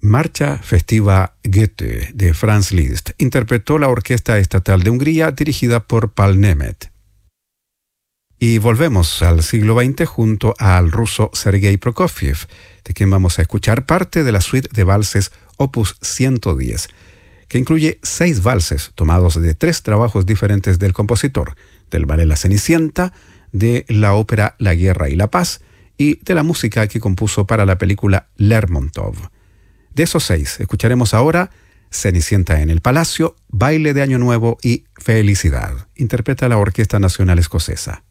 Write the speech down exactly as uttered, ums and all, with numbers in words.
Marcha Festiva Goethe de Franz Liszt. Interpretó la Orquesta Estatal de Hungría dirigida por Paul Nemeth. Y volvemos al siglo veinte junto al ruso Sergei Prokofiev, de quien vamos a escuchar parte de la suite de valses Opus ciento diez, que incluye seis valses tomados de tres trabajos diferentes del compositor, del ballet La Cenicienta, de la ópera La Guerra y la Paz y de la música que compuso para la película Lermontov. De esos seis, escucharemos ahora Cenicienta en el Palacio, Baile de Año Nuevo y Felicidad. Interpreta la Orquesta Nacional Escocesa.